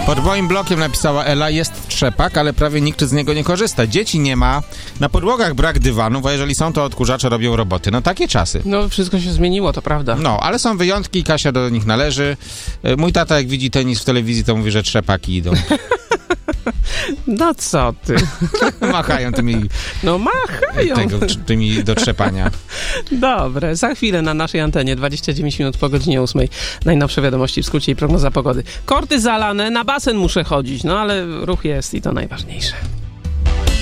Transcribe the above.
Pod moim blokiem napisała Ela, jest trzepak, ale prawie nikt z niego nie korzysta. Dzieci nie ma, na podłogach brak dywanów, a jeżeli są, to odkurzacze robią roboty. No takie czasy. No wszystko się zmieniło, to prawda. No, ale są wyjątki i Kasia do nich należy. Mój tata jak widzi tenis w telewizji, to mówi, że trzepaki idą. No co ty? Machają tymi... No machają. Tymi do trzepania. Dobre, za chwilę na naszej antenie, 29 minut po godzinie 8. Najnowsze wiadomości w skrócie i prognoza pogody. Korty zalane, na basen muszę chodzić, no ale ruch jest i to najważniejsze.